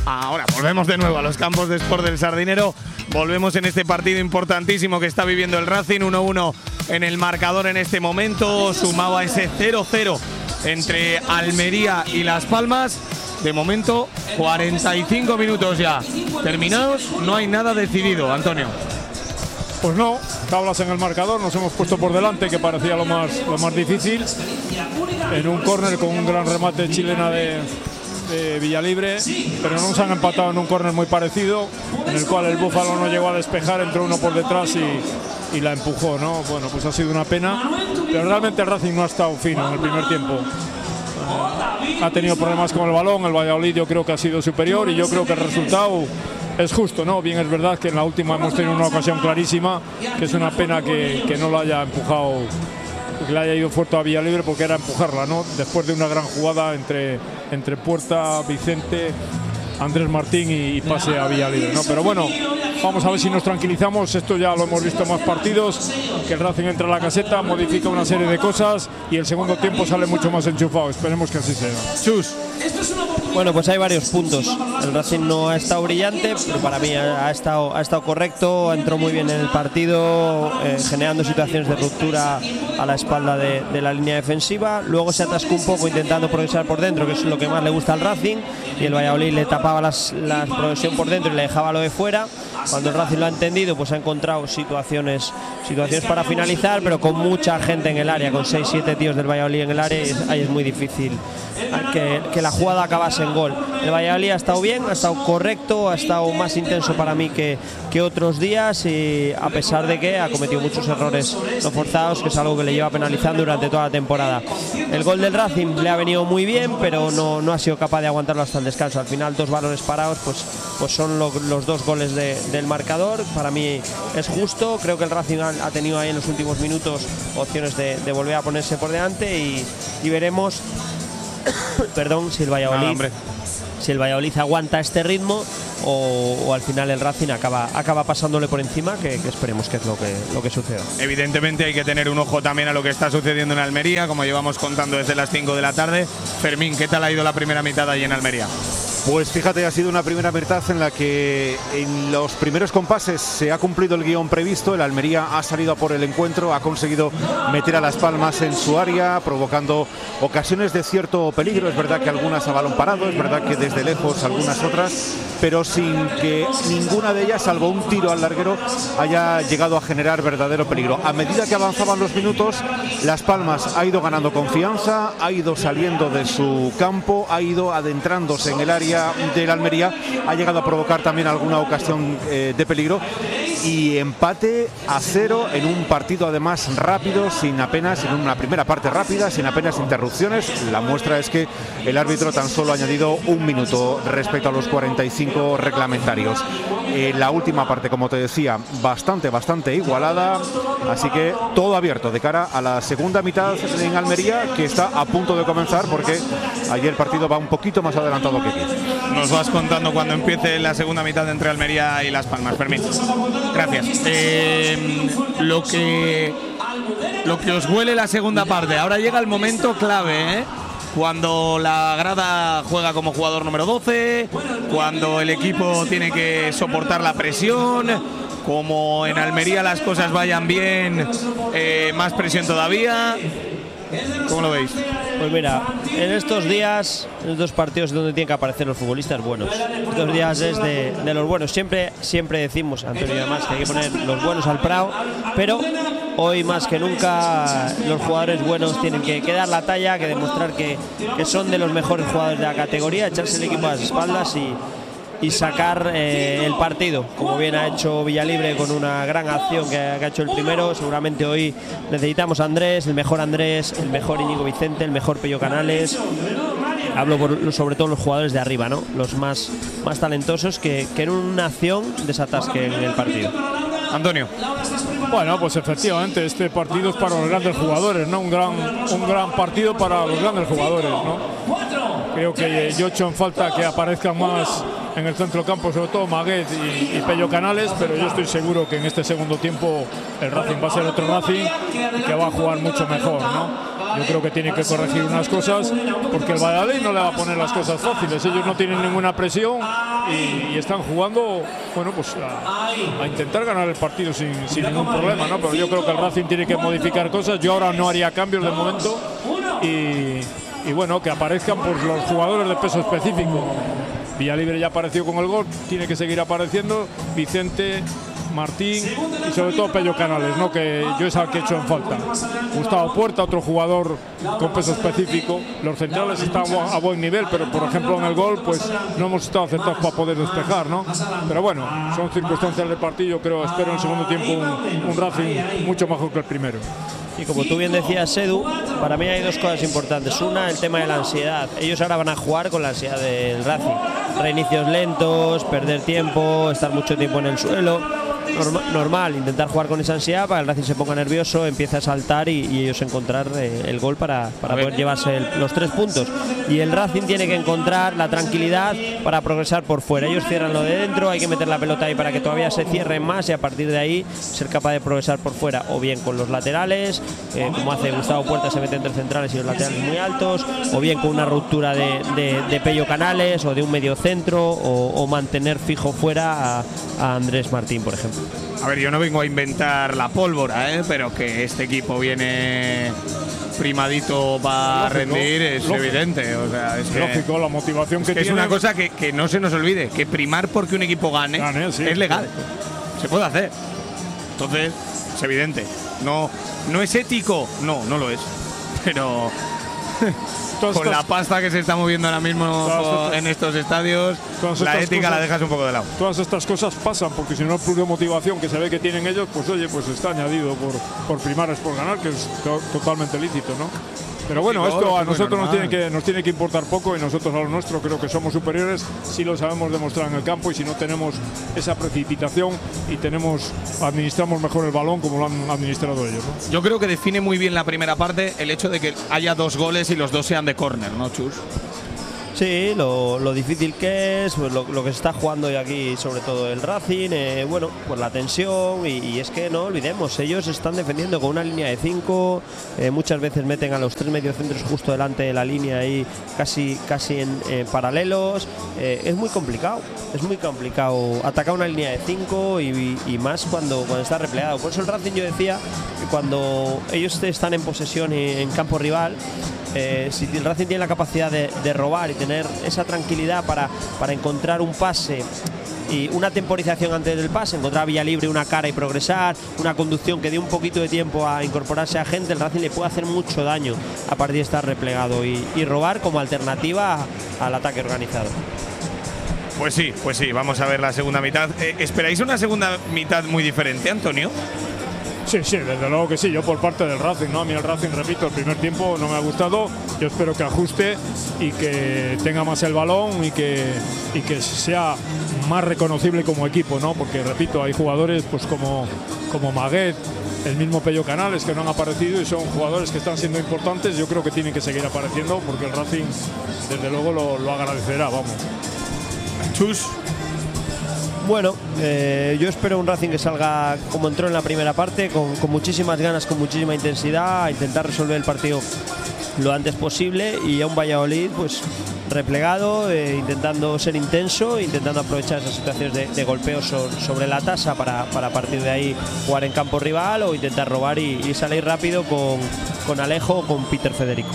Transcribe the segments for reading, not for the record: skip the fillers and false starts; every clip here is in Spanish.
Ahora volvemos de nuevo a los campos de Sport del Sardinero. Volvemos en este partido importantísimo que está viviendo el Racing. 1-1 en el marcador en este momento. Sumaba ese 0-0 entre Almería y Las Palmas. De momento, 45 minutos ya terminados. No hay nada decidido, Antonio. Pues no, tablas en el marcador, nos hemos puesto por delante, que parecía lo más difícil. En un córner con un gran remate chilena de Villalibre, pero nos han empatado en un córner muy parecido, en el cual el Búfalo no llegó a despejar, entró uno por detrás y la empujó, ¿no? Bueno, pues ha sido una pena, pero realmente el Racing no ha estado fino en el primer tiempo. Ha tenido problemas con el balón, el Valladolid yo creo que ha sido superior y yo creo que el resultado es justo, ¿no? Bien, es verdad que en la última hemos tenido una ocasión clarísima, que es una pena que no lo haya empujado, que le haya ido fuerte a Villalibre, porque era empujarla, ¿no? Después de una gran jugada entre Puerta, Vicente, Andrés Martín y pase a Villalibre, ¿no? Pero bueno, vamos a ver si nos tranquilizamos. Esto ya lo hemos visto en más partidos, que el Racing entra a la caseta, modifica una serie de cosas y el segundo tiempo sale mucho más enchufado. Esperemos que así sea. Chus. Bueno, pues hay varios puntos. El Racing no ha estado brillante, pero para mí ha estado correcto, entró muy bien en el partido, generando situaciones de ruptura a la espalda de la línea defensiva. Luego se atascó un poco intentando progresar por dentro, que es lo que más le gusta al Racing, y el Valladolid le tapaba la progresión por dentro y le dejaba lo de fuera. Cuando el Racing lo ha entendido, pues ha encontrado situaciones para finalizar, pero con mucha gente en el área, con 6-7 tíos del Valladolid en el área, ahí es muy difícil que la jugada acabase en gol. El Valladolid ha estado bien, ha estado correcto, ha estado más intenso para mí que otros días, y a pesar de que ha cometido muchos errores no forzados, que es algo que le lleva penalizando durante toda la temporada. El gol del Racing le ha venido muy bien, pero no ha sido capaz de aguantarlo hasta el descanso. Al final, 2 balones parados, pues son los 2 goles del marcador. Para mí es justo. Creo que el Racing ha tenido ahí en los últimos minutos opciones de volver a ponerse por delante, y veremos perdón, si el Valladolid aguanta este ritmo o al final el Racing acaba pasándole por encima, que esperemos que es lo que suceda. Evidentemente hay que tener un ojo también a lo que está sucediendo en Almería, como llevamos contando desde las 5 de la tarde. Fermín, ¿qué tal ha ido la primera mitad allí en Almería? Pues fíjate, ha sido una primera mitad en la que en los primeros compases se ha cumplido el guión previsto. El Almería ha salido a por el encuentro, ha conseguido meter a Las Palmas en su área, provocando ocasiones de cierto peligro. Es verdad que algunas a balón parado, es verdad que desde lejos algunas otras, pero sin que ninguna de ellas, salvo un tiro al larguero, haya llegado a generar verdadero peligro. A medida que avanzaban los minutos, Las Palmas ha ido ganando confianza, ha ido saliendo de su campo, ha ido adentrándose en el área de la Almería, ha llegado a provocar también alguna ocasión de peligro, y empate a 0 en un partido además rápido, en una primera parte rápida, sin apenas interrupciones. La muestra es que el árbitro tan solo ha añadido 1 minuto respecto a los 45 reglamentarios. La última parte, como te decía, bastante igualada, así que todo abierto de cara a la segunda mitad en Almería, que está a punto de comenzar, porque ayer el partido va un poquito más adelantado que aquí. Nos vas contando cuando empiece la segunda mitad entre Almería y Las Palmas, Fermín. Gracias. Lo que os huele la segunda parte. Ahora llega el momento clave, cuando la grada juega como jugador número 12, cuando el equipo tiene que soportar la presión, como en Almería las cosas vayan bien, más presión todavía. ¿Cómo lo veis? Pues mira, en estos días, en estos partidos donde tienen que aparecer los futbolistas buenos, estos días es de los buenos. Siempre decimos, Antonio y demás, que hay que poner los buenos al prado, pero hoy más que nunca los jugadores buenos tienen que dar la talla, que demostrar que son de los mejores jugadores de la categoría, echarse el equipo a las espaldas y sacar el partido, como bien ha hecho Villalibre con una gran acción que ha hecho el primero. Seguramente hoy necesitamos a Andrés, el mejor Íñigo Vicente, el mejor Pello Canales. Hablo sobre todo los jugadores de arriba, ¿no? Los más talentosos, que en una acción desatasquen el partido. Antonio. Bueno, pues efectivamente este partido es para los grandes jugadores, ¿no? Un gran partido para los grandes jugadores, ¿no? Creo que yo echo en falta que aparezcan más en el centro del campo, sobre todo Maguet y Pello Canales, pero yo estoy seguro que en este segundo tiempo el Racing va a ser otro Racing y que va a jugar mucho mejor, ¿no? Yo creo que tienen que corregir unas cosas porque el Valladolid no le va a poner las cosas fáciles. Ellos no tienen ninguna presión y están jugando, bueno, pues a intentar ganar el partido sin ningún problema, ¿no? Pero yo creo que el Racing tiene que modificar cosas. Yo ahora no haría cambios de momento y bueno, que aparezcan pues los jugadores de peso específico. Villalibre ya apareció con el gol, tiene que seguir apareciendo. Vicente, Martín y sobre todo Pello Canales, ¿no? Que yo es al que he hecho en falta. Gustavo Puerta, otro jugador con peso específico. Los centrales están a buen nivel, pero por ejemplo en el gol pues no hemos estado acertados para poder despejar, ¿no? Pero bueno, son circunstancias del partido. Espero en el segundo tiempo un Racing mucho mejor que el primero. Y como tú bien decías, Edu, para mí hay dos cosas importantes. Una, el tema de la ansiedad. Ellos ahora van a jugar con la ansiedad del Racing. Reinicios lentos, perder tiempo, estar mucho tiempo en el suelo. Normal, intentar jugar con esa ansiedad para que el Racing se ponga nervioso, empiece a saltar y ellos encontrar el gol para poder llevarse los 3 puntos. Y el Racing tiene que encontrar la tranquilidad para progresar por fuera. Ellos cierran lo de dentro, hay que meter la pelota ahí para que todavía se cierren más y a partir de ahí ser capaz de progresar por fuera, o bien con los laterales, como hace Gustavo Puerta, se mete entre centrales y los laterales muy altos, o bien con una ruptura de Pello Canales o de un medio centro, o mantener fijo fuera a Andrés Martín, por ejemplo. A ver, yo no vengo a inventar la pólvora, pero que este equipo viene primadito para rendir es evidente. O sea, es lógico, la motivación que tiene. Es una cosa que no se nos olvide, que primar porque un equipo gane sí, es legal. Se puede hacer. Entonces, es evidente. No es ético, no lo es. Pero con la pasta que se está moviendo ahora mismo en estos estadios, la ética la dejas un poco de lado. Todas estas cosas pasan porque si no el plus de motivación que se ve que tienen ellos, pues oye, pues está añadido por primar es por ganar, que es totalmente lícito, ¿no? Pero bueno, esto a nosotros nos tiene que importar poco y nosotros a lo nuestro creo que somos superiores si lo sabemos demostrar en el campo y si no tenemos esa precipitación y administramos mejor el balón como lo han administrado ellos, ¿no? Yo creo que define muy bien la primera parte el hecho de que haya 2 goles y los 2 sean de córner, ¿no, Chus? Sí, lo difícil que es, pues lo que se está jugando hoy aquí, sobre todo el Racing, bueno, pues la tensión y es que no olvidemos, ellos están defendiendo con una línea de 5, muchas veces meten a los 3 mediocentros justo delante de la línea ahí, casi en paralelos, es muy complicado atacar una línea de 5 y más cuando está replegado. Por eso el Racing, yo decía que cuando ellos están en posesión en campo rival, si el Racing tiene la capacidad de robar y tener esa tranquilidad para encontrar un pase y una temporización antes del pase, encontrar vía libre, una cara y progresar, una conducción que dé un poquito de tiempo a incorporarse a gente, el Racing le puede hacer mucho daño a partir de estar replegado y robar como alternativa al ataque organizado. Pues sí, vamos a ver la segunda mitad. ¿Esperáis una segunda mitad muy diferente, Antonio? Sí, desde luego que sí, yo por parte del Racing, ¿no? A mí el Racing, repito, el primer tiempo no me ha gustado, yo espero que ajuste y que tenga más el balón y que sea más reconocible como equipo, ¿no? Porque, repito, hay jugadores pues como Maguet, el mismo Pello Canales, que no han aparecido y son jugadores que están siendo importantes, yo creo que tienen que seguir apareciendo porque el Racing, desde luego, lo agradecerá, vamos. Chus. Bueno, yo espero un Racing que salga como entró en la primera parte, con muchísimas ganas, con muchísima intensidad, a intentar resolver el partido lo antes posible, y a un Valladolid pues replegado, intentando ser intenso, intentando aprovechar esas situaciones de golpeo sobre la tasa para a partir de ahí jugar en campo rival o intentar robar y salir rápido con Alejo o con Peter Federico.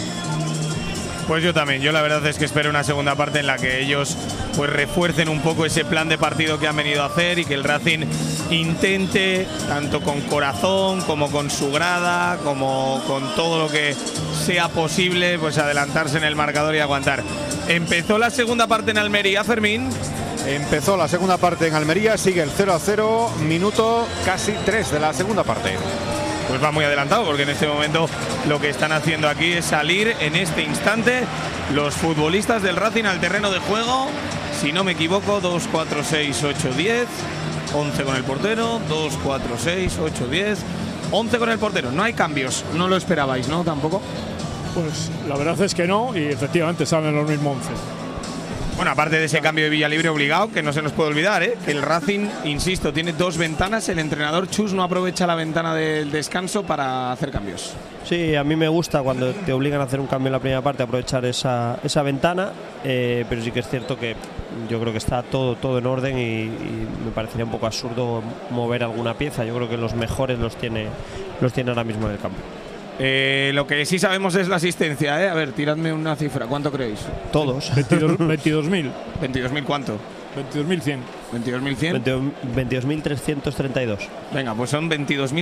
Pues yo también, yo la verdad es que espero una segunda parte en la que ellos pues refuercen un poco ese plan de partido que han venido a hacer y que el Racing intente, tanto con corazón como con su grada, como con todo lo que sea posible, pues adelantarse en el marcador y aguantar. Empezó la segunda parte en Almería, Fermín. Empezó la segunda parte en Almería, sigue el 0-0, minuto casi 3 de la segunda parte. Pues va muy adelantado porque en este momento lo que están haciendo aquí es salir en este instante los futbolistas del Racing al terreno de juego. Si no me equivoco, 2, 4, 6, 8, 10, 11 con el portero, 2, 4, 6, 8, 10, 11 con el portero. No hay cambios, no lo esperabais, ¿no? Tampoco. Pues la verdad es que no, y efectivamente salen los mismos 11. Bueno, aparte de ese cambio de Villalibre obligado, que no se nos puede olvidar, que el Racing, insisto, tiene 2 ventanas. El entrenador Chus no aprovecha la ventana del descanso para hacer cambios. Sí, a mí me gusta cuando te obligan a hacer un cambio en la primera parte, aprovechar esa ventana, pero sí que es cierto que yo creo que está todo en orden y me parecería un poco absurdo mover alguna pieza. Yo creo que los mejores los tiene ahora mismo en el campo. Lo que sí sabemos es la asistencia, A ver, tiradme una cifra. ¿Cuánto creéis? Todos. 22.000. ¿22.000 cuánto? 22.100. 22.100. 22.332. Venga, pues son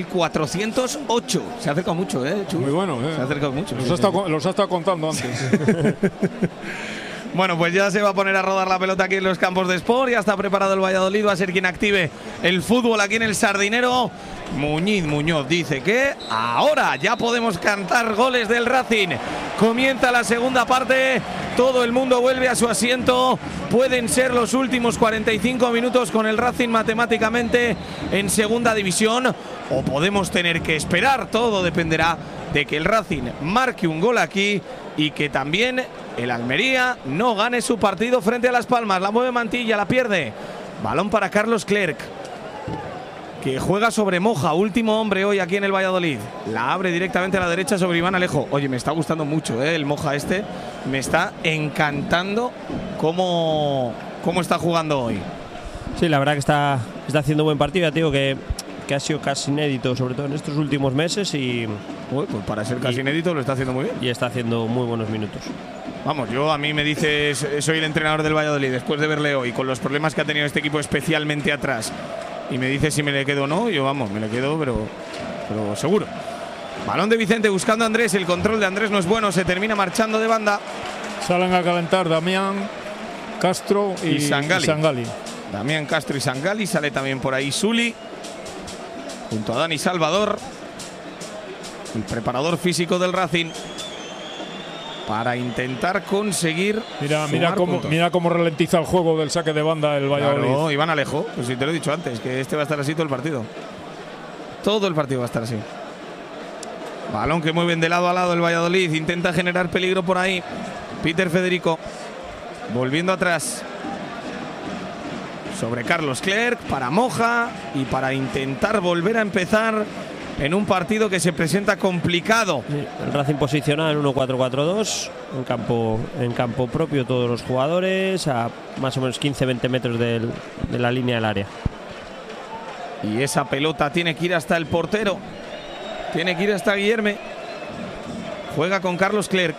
22.408. Se ha acercado mucho, Chus? Muy bueno, Se ha acercado mucho. Los ha estado contando antes. Bueno, pues ya se va a poner a rodar la pelota aquí en los campos de Sport. Ya está preparado el Valladolid. Va a ser quien active el fútbol aquí en el Sardinero. Muñoz dice que ahora ya podemos cantar goles del Racing. Comienza la segunda parte. Todo el mundo vuelve a su asiento. Pueden ser los últimos 45 minutos con el Racing matemáticamente en segunda división. O podemos tener que esperar. Todo dependerá de que el Racing marque un gol aquí y que también el Almería no gane su partido frente a Las Palmas. La mueve Mantilla, la pierde. Balón para Carlos Clerc, que juega sobre Moja, último hombre hoy aquí en el Valladolid. La abre directamente a la derecha sobre Iván Alejo. Oye, me está gustando mucho, el Moja este. Me está encantando cómo está jugando hoy. Sí, la verdad que está haciendo buen partido. Ya te digo que ha sido casi inédito, sobre todo en estos últimos meses. Y pues para ser casi inédito lo está haciendo muy bien. Y está haciendo muy buenos minutos. Vamos, a mí me dices, soy el entrenador del Valladolid, después de verle hoy, con los problemas que ha tenido este equipo especialmente atrás, y me dices si me le quedo o no, yo vamos, me le quedo, pero seguro. Balón de Vicente buscando a Andrés, el control de Andrés no es bueno, se termina marchando de banda. Salen a calentar Damián, Castro y Sangali. Damián, Castro y Sangali, sale también por ahí Suli, junto a Dani Salvador, el preparador físico del Racing, para intentar conseguir. Mira cómo ralentiza el juego del saque de banda el Valladolid. Claro, Iván Alejo, pues si te lo he dicho antes, que este va a estar así todo el partido. Todo el partido va a estar así. Balón que mueven de lado a lado el Valladolid, intenta generar peligro por ahí. Peter Federico, volviendo atrás sobre Carlos Clerc, para Moja y para intentar volver a empezar en un partido que se presenta complicado. El Racing posicionado en 1-4-4-2, en campo propio todos los jugadores, a más o menos 15-20 metros de la línea del área. Y esa pelota tiene que ir hasta el portero, tiene que ir hasta Guillerme. Juega con Carlos Clerc,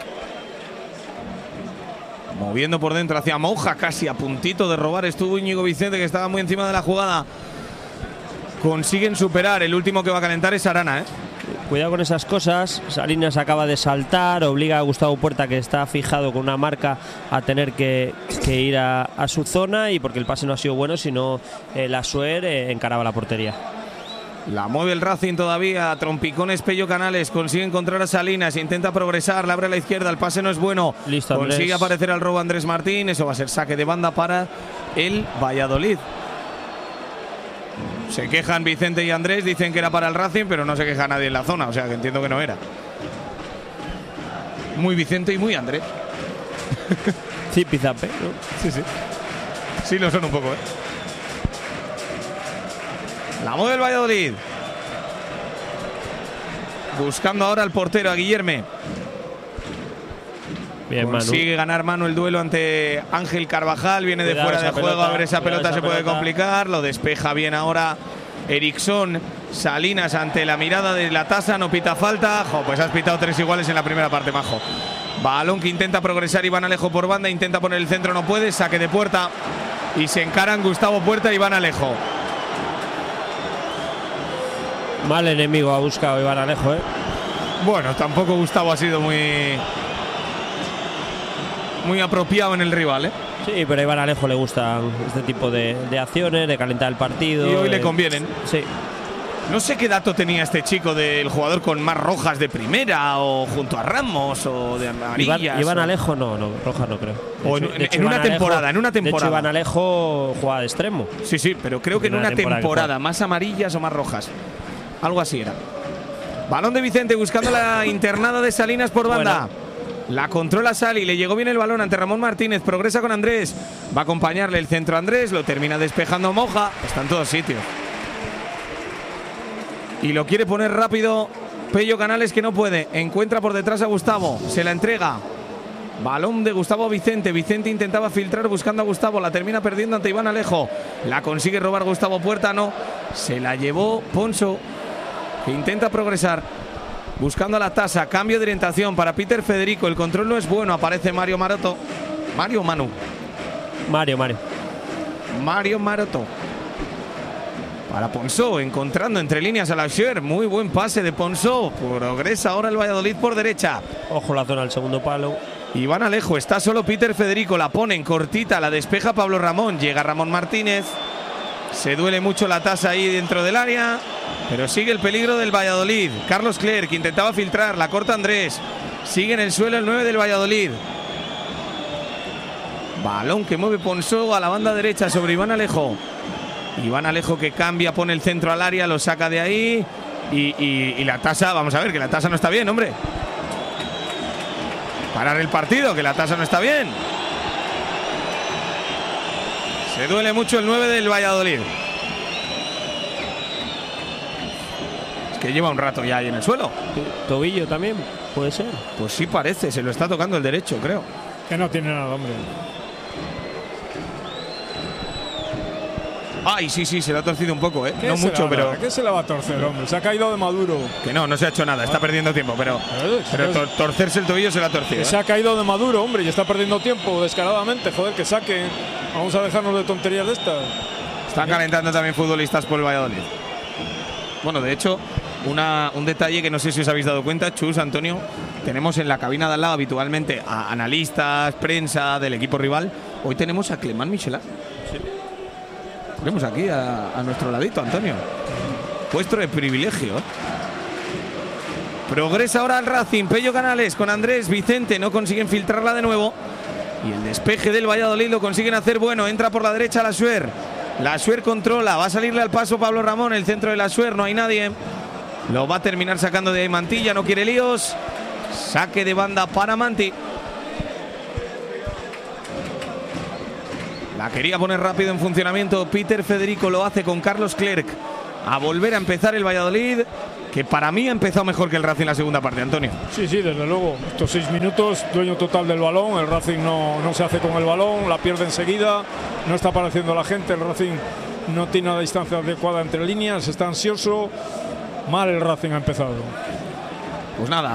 moviendo por dentro hacia Moja, casi a puntito de robar estuvo Íñigo Vicente, que estaba muy encima de la jugada. Consiguen superar, el último que va a calentar es Arana, Cuidado con esas cosas. Salinas acaba de saltar, obliga a Gustavo Puerta, que está fijado con una marca, a tener que ir a su zona, y porque el pase no ha sido bueno, sino la Suer encaraba la portería. La mueve el Racing todavía, trompicones Pello Canales, consigue encontrar a Salinas, intenta progresar, la abre a la izquierda, el pase no es bueno. Listo, consigue aparecer al robo Andrés Martín, eso va a ser saque de banda para el Valladolid. Se quejan Vicente y Andrés, dicen que era para el Racing, pero no se queja nadie en la zona, o sea que entiendo que no era. Muy Vicente y muy Andrés. Zipizape, ¿no? Sí. Sí lo son un poco, La mueve el Valladolid. Buscando ahora al portero, a Guillerme. Bien, consigue ganar Manu el duelo ante Ángel Carvajal. Viene de fuera de juego, a ver esa pelota se puede complicar. Lo despeja bien ahora Eriksson. Salinas ante la mirada de la tasa, no pita falta. Pues has pitado 3 iguales en la primera parte, majo. Balón que intenta progresar Iván Alejo por banda, intenta poner el centro, no puede. Saque de Puerta y se encaran Gustavo Puerta y Iván Alejo. Mal enemigo ha buscado Iván Alejo, Bueno, tampoco Gustavo ha sido muy apropiado en el rival, Sí, pero a Iván Alejo le gustan este tipo de acciones, de calentar el partido. Y hoy le convienen. Sí. No sé qué dato tenía este chico del jugador con más rojas de primera, o junto a Ramos, o de amarillas. Iván Alejo no, rojas no creo. O en una temporada. De hecho, Iván Alejo juega de extremo. Sí, pero creo que en una temporada más amarillas o más rojas. Algo así era. Balón de Vicente buscando la internada de Salinas por banda. La controla Sali, le llegó bien el balón ante Ramón Martínez, progresa con Andrés, va a acompañarle el centro a Andrés, lo termina despejando Moja, está en todos sitios. Y lo quiere poner rápido Pello Canales, que no puede, encuentra por detrás a Gustavo, se la entrega. Balón de Gustavo a Vicente, Vicente intentaba filtrar buscando a Gustavo, la termina perdiendo ante Iván Alejo, la consigue robar Gustavo Puerta, no, se la llevó Ponso, que intenta progresar. Buscando a la tasa, cambio de orientación para Peter Federico, el control no es bueno, aparece Mario Maroto. Mario Manu. Mario Maroto. Para Ponsó, encontrando entre líneas a la Scher, muy buen pase de Ponsó. Progresa ahora el Valladolid por derecha. Ojo la zona del segundo palo. Iván Alejo, está solo Peter Federico, la pone en cortita, la despeja Pablo Ramón, llega Ramón Martínez. Se duele mucho la tasa ahí dentro del área, pero sigue el peligro del Valladolid. Carlos Clerc intentaba filtrar, la corta Andrés. Sigue en el suelo el 9 del Valladolid. Balón que mueve Ponsó a la banda derecha sobre Iván Alejo. Iván Alejo que cambia, pone el centro al área, lo saca de ahí. Y la tasa, vamos a ver, que la tasa no está bien, hombre. Parar el partido, que la tasa no está bien. Se duele mucho el 9 del Valladolid. Es que lleva un rato ya ahí en el suelo. Tobillo también, puede ser. Pues sí parece, se lo está tocando el derecho, creo. Que no tiene nada, hombre. Ay, sí, se lo ha torcido un poco, ¿eh? No mucho, pero... ¿Qué se le va a torcer, hombre? Se ha caído de Maduro. Que no se ha hecho nada, está perdiendo tiempo, pero torcerse el tobillo se lo ha torcido. Que se ha caído de Maduro, hombre, y está perdiendo tiempo descaradamente. Joder, que saque. Vamos a dejarnos de tonterías de estas. Están calentando también futbolistas por el Valladolid. Bueno, de hecho, un detalle que no sé si os habéis dado cuenta, Chus, Antonio, tenemos en la cabina de al lado habitualmente a analistas, prensa del equipo rival. Hoy tenemos a Clemán Michelá. Sí. Tenemos aquí a nuestro ladito, Antonio. Puesto de privilegio. Progresa ahora el Racing. Pello Canales con Andrés, Vicente, no consiguen filtrarla de nuevo. Y el despeje del Valladolid lo consiguen hacer bueno. Entra por la derecha la Scher. La Scher controla. Va a salirle al paso Pablo Ramón. El centro de la Scher, no hay nadie. Lo va a terminar sacando de ahí Mantilla. No quiere líos. Saque de banda para Manti. La quería poner rápido en funcionamiento. Peter Federico lo hace con Carlos Clerc. A volver a empezar el Valladolid, que para mí ha empezado mejor que el Racing en la segunda parte, Antonio. Sí, desde luego. Estos 6 minutos, dueño total del balón. El Racing no se hace con el balón, la pierde enseguida. No está apareciendo la gente. El Racing no tiene una distancia adecuada entre líneas. Está ansioso. Mal el Racing ha empezado. Pues nada.